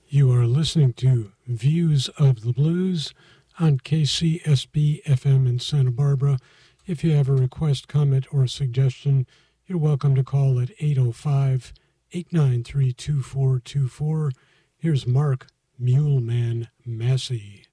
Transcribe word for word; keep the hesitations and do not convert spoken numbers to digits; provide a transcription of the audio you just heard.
You are listening to Views of the Blues on K C S B F M in Santa Barbara. If you have a request, comment, or suggestion, you're welcome to call at eight oh five, eight nine three, two four two four. Here's Mark Muleman Massey.